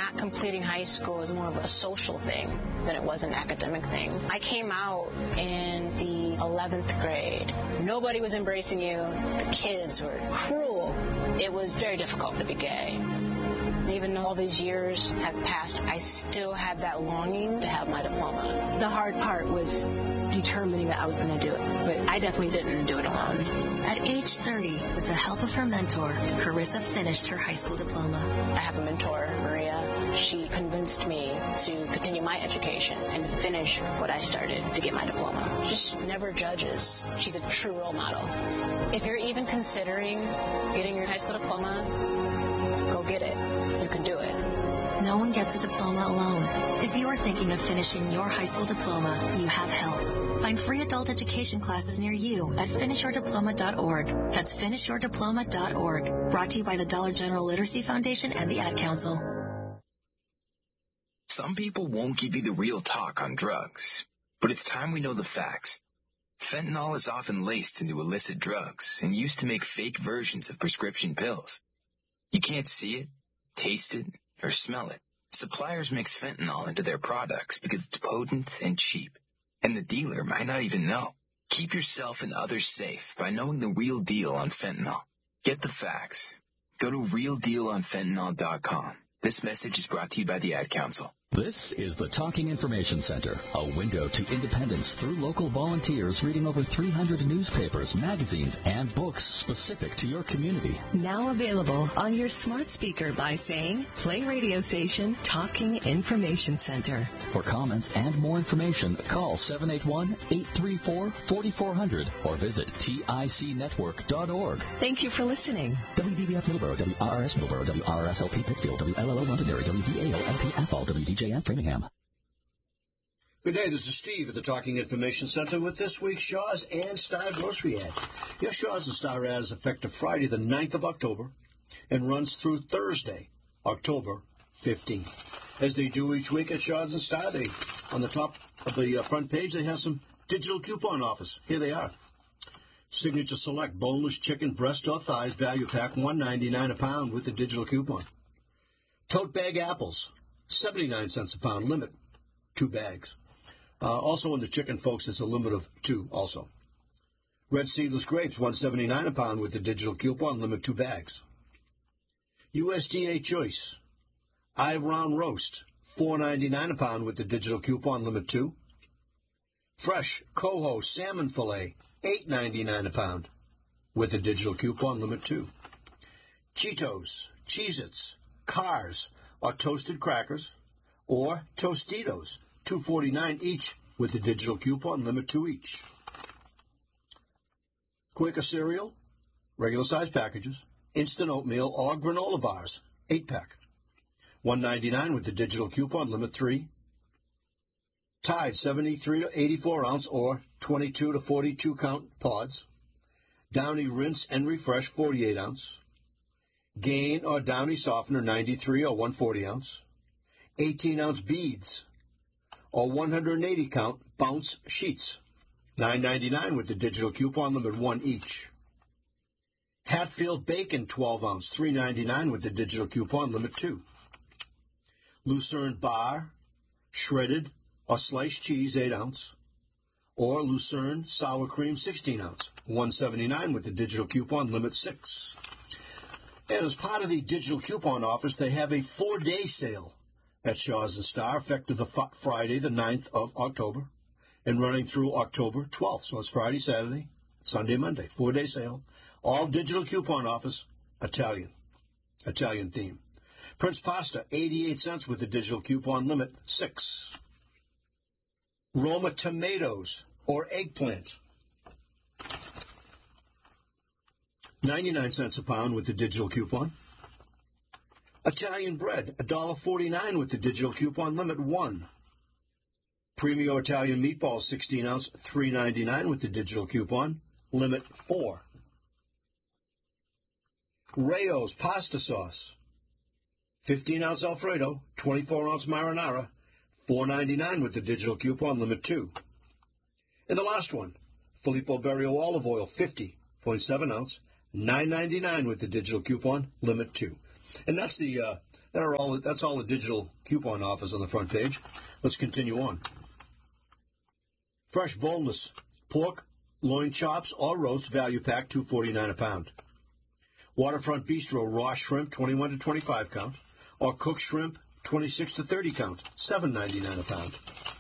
not completing high school was more of a social thing than it was an academic thing. I came out in the 11th grade. Nobody was embracing you. The kids were cruel. It was very difficult to be gay. Even though all these years have passed, I still had that longing to have my diploma. The hard part was determining that I was going to do it, but I definitely didn't do it alone. At age 30, with the help of her mentor, Carissa finished her high school diploma. I have a mentor, Maria. She convinced me to continue my education and finish what I started to get my diploma. Just never judges. She's a true role model. If you're even considering getting your high school diploma, go get it. You can do it. No one gets a diploma alone. If you're thinking of finishing your high school diploma, you have help. Find free adult education classes near you at finishyourdiploma.org. That's finishyourdiploma.org. Brought to you by the Dollar General Literacy Foundation and the Ad Council. Some people won't give you the real talk on drugs, but it's time we know the facts. Fentanyl is often laced into illicit drugs and used to make fake versions of prescription pills. You can't see it, taste it, or smell it. Suppliers mix fentanyl into their products because it's potent and cheap, and the dealer might not even know. Keep yourself and others safe by knowing the real deal on fentanyl. Get the facts. Go to realdealonfentanyl.com. This message is brought to you by the Ad Council. This is the Talking Information Center, a window to independence through local volunteers reading over 300 newspapers, magazines, and books specific to your community. Now available on your smart speaker by saying, play radio station Talking Information Center. For comments and more information, call 781-834-4400 or visit ticnetwork.org. Thank you for listening. WDBF Middleborough, WRRS Middleborough, WRSLP Pittsfield, WLLO Londonderry, WDAO LP Athol, WDJF Framingham. Good day, this is Steve at the Talking Information Center with this week's Shaw's and Star grocery ad. Your Shaw's and Star ad is effective Friday the 9th of October and runs through Thursday, October 15th. As they do each week at Shaw's and Star, they, on the top of the front page, they have some digital coupon offers. Here they are. Signature Select boneless chicken breast or thighs value pack $1.99 a pound with the digital coupon. Tote bag apples, 79 cents a pound, limit 2 bags. Also in the chicken, folks, it's a limit of 2 also. Red seedless grapes, $1.79 a pound with the digital coupon, limit 2 bags. USDA Choice, Round Roast, $4.99 a pound with the digital coupon, limit 2. Fresh Coho Salmon Fillet, $8.99 a pound with the digital coupon, limit 2. Cheetos, Cheez-Its, Cars, or toasted crackers, or Tostitos, $2.49 each with the digital coupon, limit 2 each. Quaker cereal, regular size packages, instant oatmeal or granola bars, 8-pack, $1.99 with the digital coupon, limit 3. Tide 73 to 84 ounce or 22 to 42 count pods. Downy Rinse and Refresh 48 ounce. Gain or Downy Softener 93 or 140 ounce. 18 ounce beads or 180 count bounce sheets. $9.99 with the digital coupon, limit 1 each. Hatfield Bacon 12 ounce, $3.99 with the digital coupon, limit 2. Lucerne Bar, shredded or sliced cheese 8 ounce. Or Lucerne Sour Cream 16 ounce, $1.79 with the digital coupon, limit 6. And as part of the digital coupon offers, they have a 4-day sale at Shaw's and Star, effective the Friday, the 9th of October, and running through October 12th. So it's Friday, Saturday, Sunday, Monday, 4-day sale. All digital coupon offers, Italian theme. Prince Pasta, 88 cents with the digital coupon, limit 6. Roma tomatoes or eggplant, 99 cents a pound with the digital coupon. Italian bread, $1.49 with the digital coupon, limit 1. Premio Italian meatballs, 16 ounce, $3.99 with the digital coupon, limit 4. Rayo's pasta sauce, 15 ounce Alfredo, 24 ounce marinara, $4.99 with the digital coupon, limit 2. And the last one, Filippo Berio olive oil, 50.7 ounce, $9.99 with the digital coupon, limit 2. And that's the That's all the digital coupon offers on the front page. Let's continue on. Fresh boneless pork, loin chops, or roast value pack, $2.49 a pound. Waterfront Bistro raw shrimp, 21 to 25 count, or cooked shrimp, 26 to 30 count, $7.99 a pound.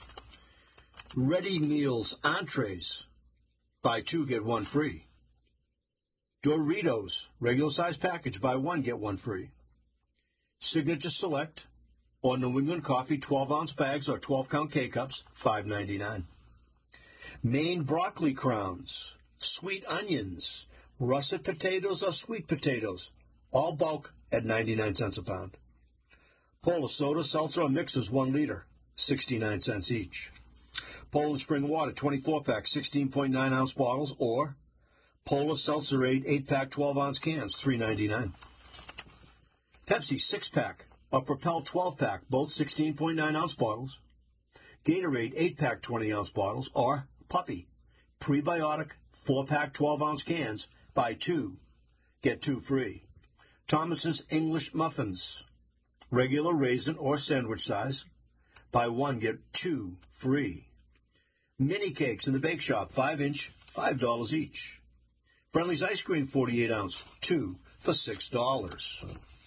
Ready meals entrees, buy two get one free. Doritos regular size package, buy one get one free. Signature Select or New England Coffee 12-ounce bags or 12-count K-Cups, $5.99. Maine broccoli crowns, sweet onions, russet potatoes or sweet potatoes, all bulk at 99 cents a pound. Polar soda, seltzer, or mixers, 1 liter, 69 cents each. Poland Spring Water, 24-pack, 16.9-ounce bottles, or Polar Seltzerade, 8-pack, 12-ounce cans, $3.99. Pepsi 6-pack or Propel 12-pack, both 16.9-ounce bottles. Gatorade 8-pack 20-ounce bottles, or Puppy Prebiotic 4-pack 12-ounce cans, buy two, get two free. Thomas's English Muffins, regular raisin or sandwich size, buy one, get two free. Mini cakes in the bake shop, 5-inch, $5 each. Friendly's ice cream 48-ounce, two for $6.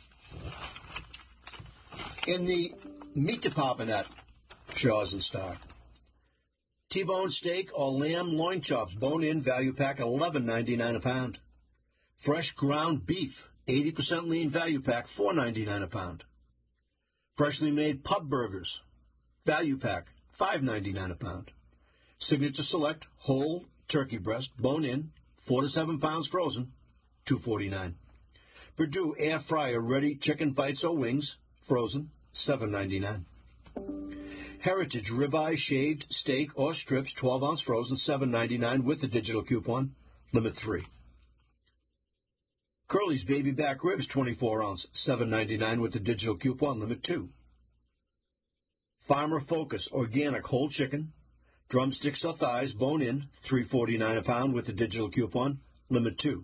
In the meat department at Shaw's and Star, T-bone steak or lamb loin chops, bone-in, value pack, $11.99 a pound. Fresh ground beef, 80% lean, value pack, $4.99 a pound. Freshly made pub burgers, value pack, $5.99 a pound. Signature Select whole turkey breast, bone-in, 4 to 7 pounds frozen, $2.49. Purdue air fryer ready chicken bites or wings, frozen, $7.99. Heritage ribeye shaved steak or strips, 12-ounce frozen, $7.99 with the digital coupon, limit 3. Curly's baby back ribs, 24-ounce, $7.99 with the digital coupon, limit 2. Farmer Focus organic whole chicken, drumsticks or thighs, bone-in, $3.49 a pound with the digital coupon, limit 2.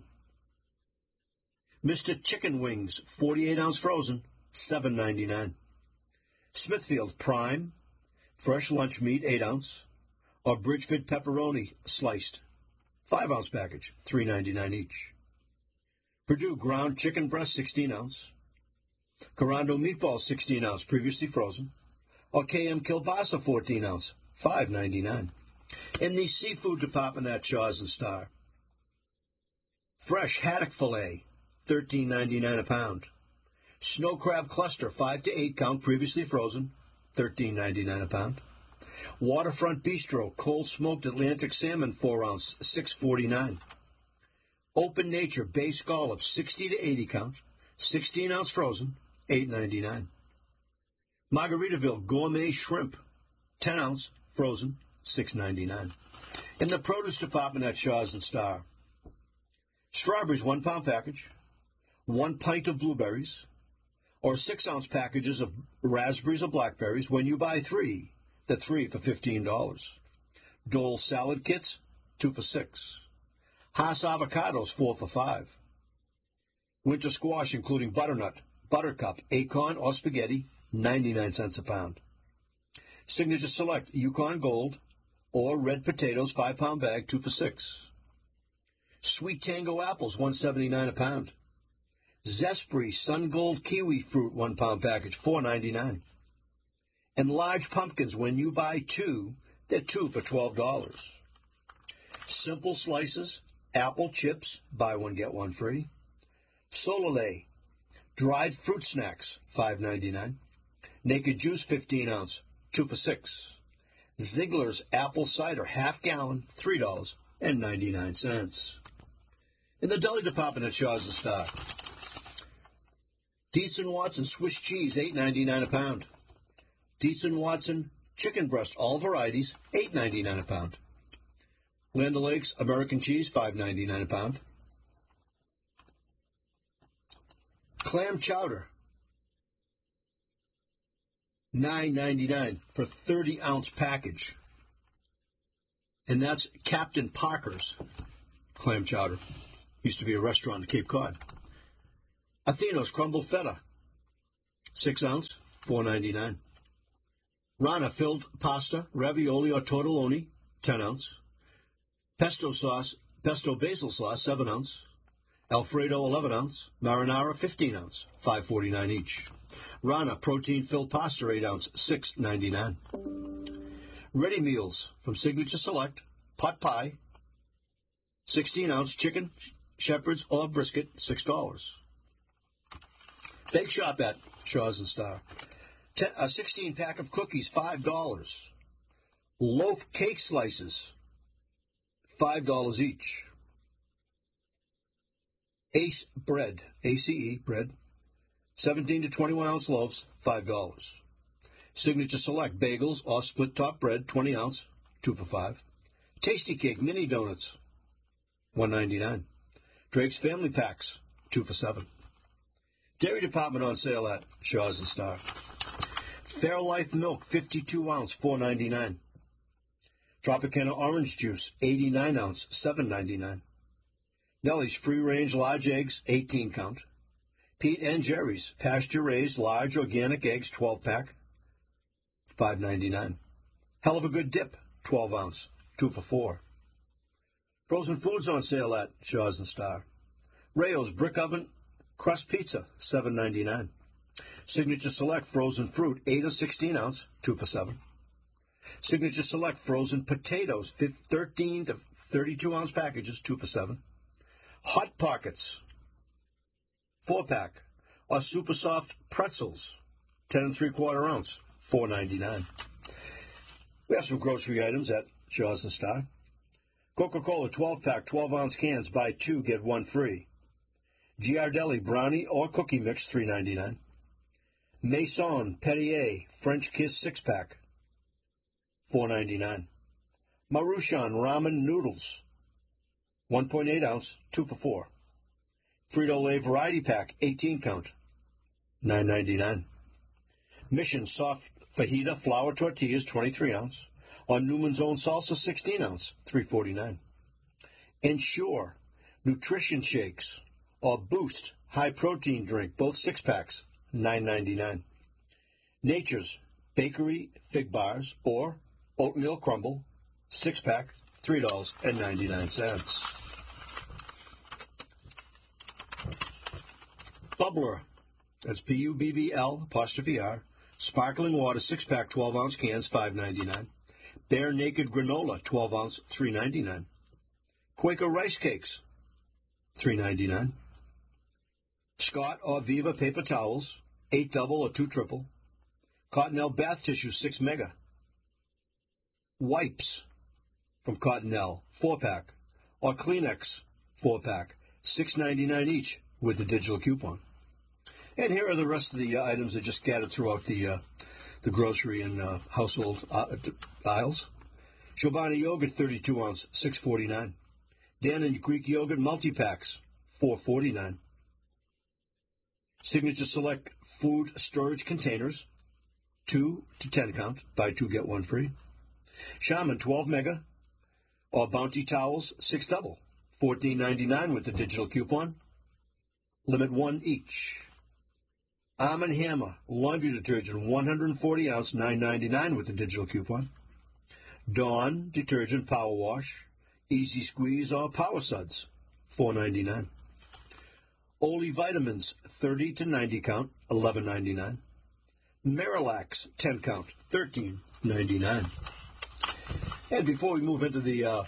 Mr. Chicken Wings, 48-ounce frozen, $7.99. Smithfield Prime, fresh lunch meat, 8-ounce, or Bridgeford pepperoni sliced, 5-ounce package, $3.99 each. Purdue ground chicken breast, 16-ounce. Corando meatballs, 16-ounce, previously frozen, or KM kielbasa, 14-ounce, $5.99. In the seafood department at Shaw's and Star, fresh haddock fillet, $13.99 a pound. Snow crab cluster, 5 to 8 count, previously frozen, $13.99 a pound. Waterfront Bistro cold smoked Atlantic salmon, 4-ounce, $6.49. Open Nature bay scallops, 60 to 80 count, 16-ounce frozen, $8.99. Margaritaville gourmet shrimp, 10-ounce frozen, $6.99. In the produce department at Shaw's and Star, strawberries, 1-pound package, 1 pint of blueberries, or 6-ounce packages of raspberries or blackberries. When you buy 3, the 3 for $15. Dole salad kits, 2 for $6. Hass avocados, 4 for $5. Winter squash, including butternut, buttercup, acorn, or spaghetti, 99 cents a pound. Signature Select Yukon Gold or red potatoes, 5-pound bag, 2 for $6. Sweet Tango apples, $1.79 a pound. Zespri Sun Gold kiwi fruit, 1-pound package, $4.99. And large pumpkins, when you buy 2, they're 2 for $12. Simple Slices apple chips, buy one get one free. Solalay dried fruit snacks, $5.99. Naked Juice, 15-ounce, 2 for $6. Ziegler's apple cider, half gallon, $3.99. In the deli department at Shaw's and Star, Dietz & Watson Swiss cheese, $8.99 a pound. Dietz & Watson chicken breast, all varieties, $8.99 a pound. Land O'Lakes American cheese, $5.99 a pound. Clam chowder, $9.99 for 30-ounce package. And that's Captain Parker's clam chowder. Used to be a restaurant in Cape Cod. Athena's crumbled feta, 6 ounce, $4.99. Rana filled pasta, ravioli or tortelloni, 10 ounce. Pesto basil sauce, 7 ounce. Alfredo, 11 ounce. Marinara, 15 ounce, $5.49 each. Rana protein filled pasta, 8 ounce, $6.99. Ready meals from Signature Select, pot pie, 16 ounce chicken, shepherd's or brisket, $6. Bake shop at Shaw's and Star. A 16 pack of cookies, $5. Loaf cake slices, $5 each. Ace bread, ACE bread, 17 to 21 ounce loaves, $5. Signature Select bagels or split top bread, 20 ounce, 2 for $5. Tasty Cake mini donuts, $1.99. Drake's Family Packs, 2 for $7. Dairy department on sale at Shaw's and Star. Fairlife milk, 52 ounce, $4.99. Tropicana orange juice, 89 ounce, $7.99. Nellie's free range large eggs, 18 count. Pete and Jerry's pasture raised large organic eggs, 12 pack, $5.99. Hell of a Good Dip, 12 ounce, 2 for $4. Frozen foods on sale at Shaw's and Star. Rayo's brick oven crust pizza, $7.99. Signature Select frozen fruit, 8 or 16 ounce, 2 for $7. Signature Select frozen potatoes, 13 to 32 ounce packages, 2 for $7. Hot Pockets, 4 pack, or super soft pretzels, 10 3/4 ounce, $4.99. We have some grocery items at Shaw's and Star. Coca-Cola 12 pack, 12 ounce cans, buy 2 get 1 free. Giardelli brownie or cookie mix, $3.99. Maison Perrier French Kiss 6 pack, $4.99. Maruchan ramen noodles, 1.8 ounce, 2 for $4. Frito-Lay variety pack, 18 count, $9.99. Mission soft fajita flour tortillas, 23 ounce. On Newman's Own salsa, 16 ounce, $3.49. Ensure nutrition shakes or Boost high protein drink, both 6 packs, $9.99. Nature's bakery fig bars or oatmeal crumble, 6 pack, $3.99. Bubbler, that's PUBBL''R, sparkling water, 6 pack, 12 ounce cans, $5.99. Bare Naked granola, 12 ounce, $3.99. Quaker rice cakes, $3.99. Scott or Viva paper towels, 8 double or 2 triple. Cottonelle bath tissue, 6 mega. Wipes from Cottonelle, 4 pack, or Kleenex, 4 pack, $6.99 each with the digital coupon. And here are the rest of the items that just scattered throughout the grocery and household aisles. Chobani yogurt, 32 ounce, $6.49. Dannon Greek yogurt multi-packs, $4.49. Signature Select food storage containers, 2 to 10 count, buy 2 get 1 free. Shaman 12 mega or Bounty towels, 6 double, $14.99 with the digital coupon. Limit 1 each. Arm & Hammer laundry detergent, 140 ounce, $9.99 with the digital coupon. Dawn detergent power wash, easy squeeze or power suds, $4.99. Oli vitamins, 30 to 90 count, $11.99. Marilax 10 count, $13.99. And before we move into the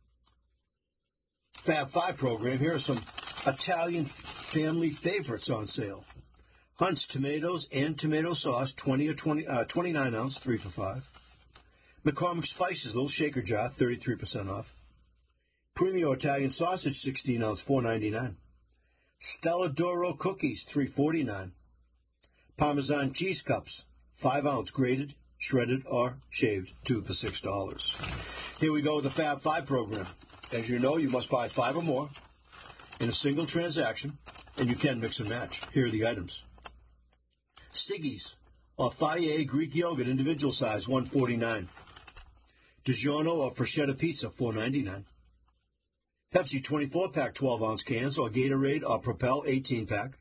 Fab 5 program, here are some Italian family favorites on sale. Hunt's tomatoes and tomato sauce, 29 ounce, 3 for $5. McCormick Spices, little shaker jar, 33% off. Premio Italian sausage, 16 ounce, $4.99. Stella D'Oro cookies, $3.49. Parmesan cheese cups, 5 ounce, grated, shredded, or shaved, 2 for $6. Here we go with the Fab 5 program. As you know, you must buy 5 or more in a single transaction, and you can mix and match. Here are the items. Siggy's or Fage Greek yogurt, individual size, $1.49. DiGiorno or Freschetta pizza, $4.99. Pepsi 24-pack 12-ounce cans or Gatorade or Propel 18-pack,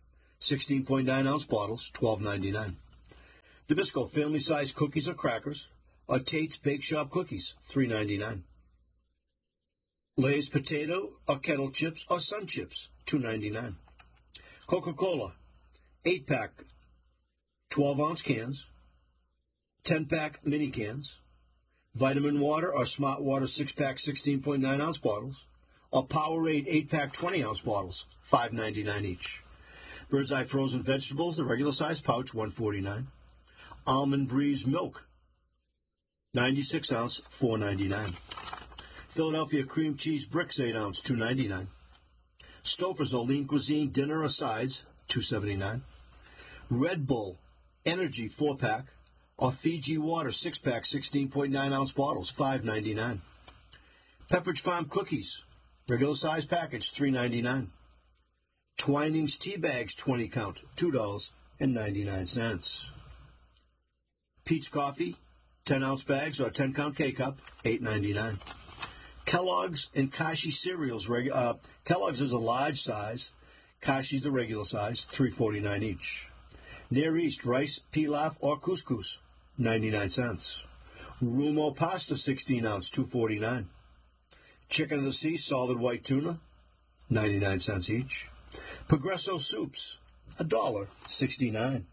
16.9-ounce bottles, $12.99. Nabisco family-sized cookies or crackers, or Tate's Bake Shop cookies, $3.99. Lay's potato or kettle chips or sun chips, $2.99. Coca-Cola, 8-pack, 12-ounce cans, 10-pack mini cans, vitamin water or smart water 6-pack 16.9-ounce bottles, or Powerade 8-pack 20-ounce bottles, $5.99 each. Bird's Eye frozen vegetables, the regular size pouch, $1.49. Almond Breeze milk, 96-ounce, $4.99. Philadelphia cream cheese bricks, 8-ounce, $2.99. Stouffer's Lean Cuisine dinner or sides, $2.79. Red Bull Energy 4-pack or Fiji Water 6-pack 16.9-ounce bottles, $5.99. Pepperidge Farm cookies, regular size package, $3.99. Twinings tea bags, 20 count, $2.99. Pete's Coffee, 10-ounce bags or 10-count K-Cup, $8.99. Kellogg's and Kashi cereals. Kellogg's is a large size. Kashi's the regular size, $3.49 each. Near East rice, pilaf, or couscous, 99 cents. Rumo pasta, 16-ounce, $2.49. Chicken of the Sea solid white tuna, 99 cents each. Progresso soups, $1.69.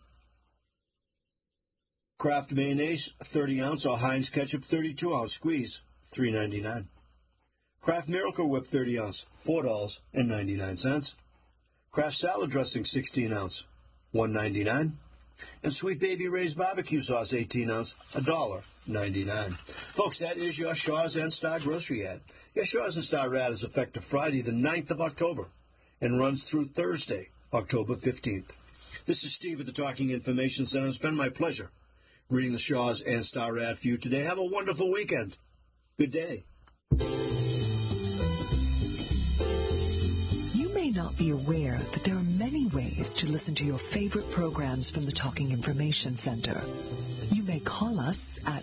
Kraft mayonnaise, 30-ounce, or Heinz ketchup, 32-ounce squeeze, $3.99. Kraft Miracle Whip 30-ounce, $4.99. Kraft salad dressing 16-ounce, $1.99. And Sweet Baby Ray's barbecue sauce 18-ounce, $1.99. Folks, that is your Shaw's and Star grocery ad. Your Shaw's and Star ad is effective Friday, the 9th of October, and runs through Thursday, October 15th. This is Steve at the Talking Information Center. It's been my pleasure reading the Shaw's and Star ad for you today. Have a wonderful weekend. Good day. You may not be aware that there are many ways to listen to your favorite programs from the Talking Information Center. You may call us at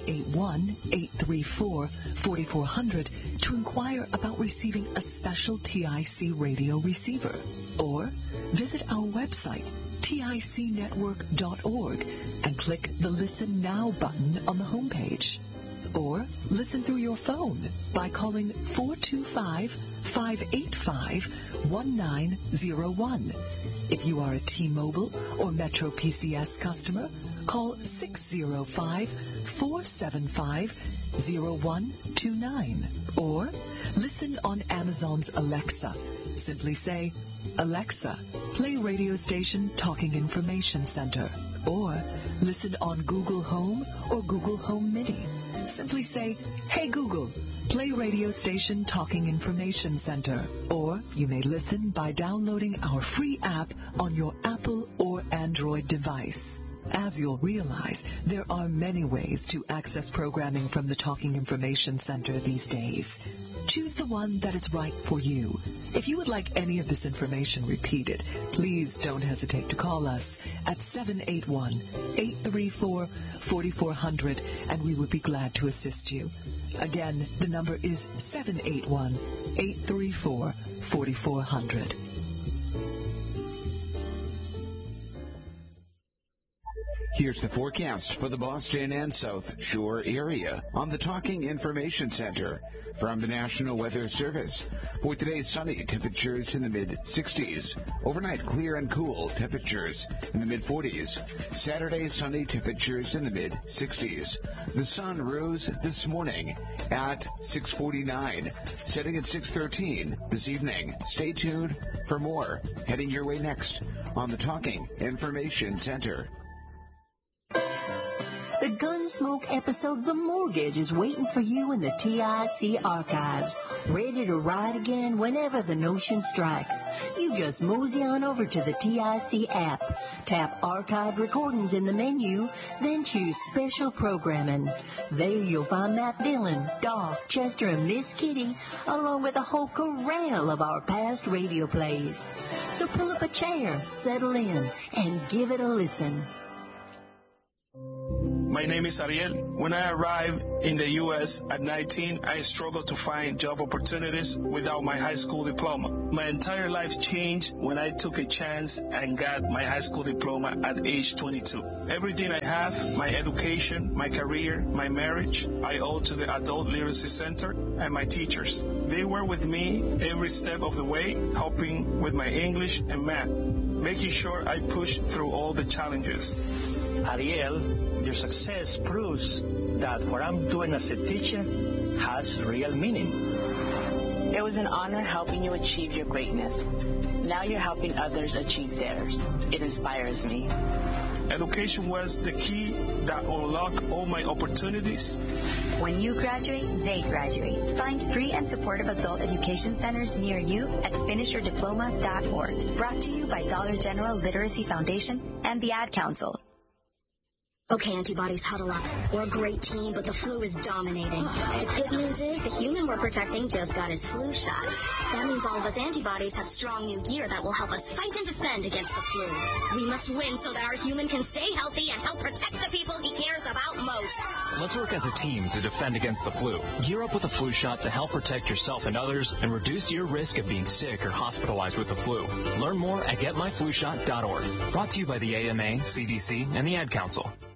781-834-4400 to inquire about receiving a special TIC radio receiver, or visit our website, ticnetwork.org, and click the Listen Now button on the homepage. Or listen through your phone by calling 425-585-1901. If you are a T-Mobile or Metro PCS customer, call 605-475-0129. Or listen on Amazon's Alexa. Simply say, Alexa, play radio station Talking Information Center. Or listen on Google Home or Google Home Mini. Simply say, Hey Google, play radio station Talking Information Center. Or you may listen by downloading our free app on your Apple or Android device. As you'll realize, there are many ways to access programming from the Talking Information Center these days. Choose the one that is right for you. If you would like any of this information repeated, please don't hesitate to call us at 781-834-4400, and we would be glad to assist you. Again, the number is 781-834-4400. Here's the forecast for the Boston and South Shore area on the Talking Information Center from the National Weather Service. For today's sunny, temperatures in the mid-60s. Overnight, clear and cool, temperatures in the mid-40s. Saturday, sunny, temperatures in the mid-60s. The sun rose this morning at 6:49, setting at 6:13 this evening. Stay tuned for more heading your way next on the Talking Information Center. The Gunsmoke episode The Mortgage is waiting for you in the TIC archives, ready to ride again whenever the notion strikes. You just mosey on over to the TIC app, tap Archived Recordings in the menu, then choose Special Programming. There you'll find Matt Dillon, Doc, Chester, and Miss Kitty, along with a whole corral of our past radio plays. So pull up a chair, settle in, and give it a listen. My name is Ariel. When I arrived in the U.S. at 19, I struggled to find job opportunities without my high school diploma. My entire life changed when I took a chance and got my high school diploma at age 22. Everything I have, my education, my career, my marriage, I owe to the Adult Literacy Center and my teachers. They were with me every step of the way, helping with my English and math, making sure I pushed through all the challenges. Ariel, your success proves that what I'm doing as a teacher has real meaning. It was an honor helping you achieve your greatness. Now you're helping others achieve theirs. It inspires me. Education was the key that unlocked all my opportunities. When you graduate, they graduate. Find free and supportive adult education centers near you at finishyourdiploma.org. Brought to you by Dollar General Literacy Foundation and the Ad Council. Okay, antibodies, huddle up. We're a great team, but the flu is dominating. The good news is the human we're protecting just got his flu shots. That means all of us antibodies have strong new gear that will help us fight and defend against the flu. We must win so that our human can stay healthy and help protect the people he cares about most. Let's work as a team to defend against the flu. Gear up with a flu shot to help protect yourself and others and reduce your risk of being sick or hospitalized with the flu. Learn more at getmyflushot.org. Brought to you by the AMA, CDC, and the Ad Council.